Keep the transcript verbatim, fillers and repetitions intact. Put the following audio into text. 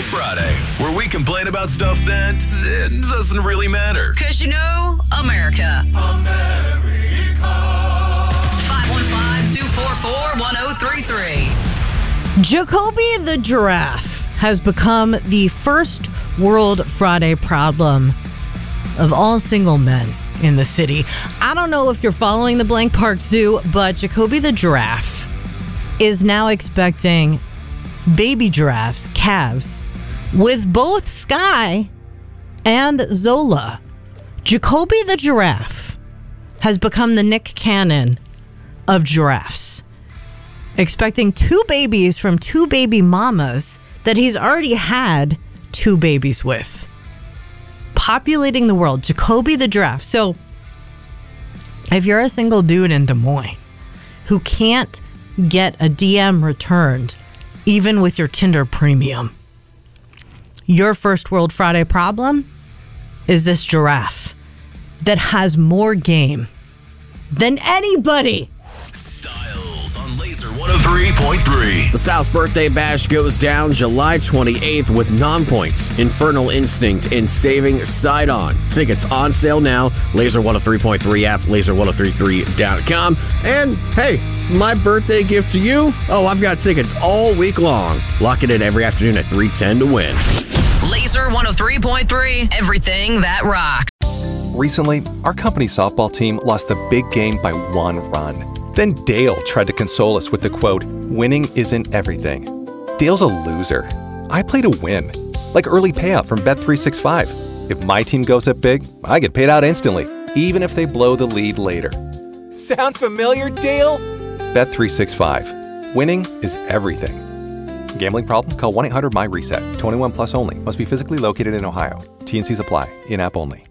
Friday, where we complain about stuff that it doesn't really matter. Because you know, America. America. five one five, two four four, one oh three three. Jacoby the giraffe has become the first World Friday problem of all single men in the city. I don't know if you're following the Blank Park Zoo, but Jacoby the giraffe is now expecting baby giraffes, calves, with both Sky and Zola. Jacoby the giraffe has become the Nick Cannon of giraffes, expecting two babies from two baby mamas that he's already had two babies with. Populating the world, Jacoby the giraffe. So, if you're a single dude in Des Moines who can't get a D M returned, even with your Tinder premium, your first World Friday problem is this giraffe that has more game than anybody. Styles on Laser one oh three point three. The Styles Birthday Bash goes down July twenty-eighth with Non-Points, Infernal Instinct, and Saving Sidon. Tickets on sale now. Laser one oh three point three app, laser one oh three three dot com. And hey, my birthday gift to you? Oh, I've got tickets all week long. Lock it in every afternoon at three ten to win. Laser one oh three point three, everything that rocks. Recently, our company's softball team lost the big game by one run. Then Dale tried to console us with the quote, "Winning isn't everything." Dale's a loser. I play to win, like early payout from Bet three sixty-five. If my team goes up big, I get paid out instantly, even if they blow the lead later. Sound familiar, Dale? Bet three sixty-five. Winning is everything. Gambling problem? Call one eight hundred M Y RESET. twenty-one plus only. Must be physically located in Ohio. T N Cs apply. In-app only.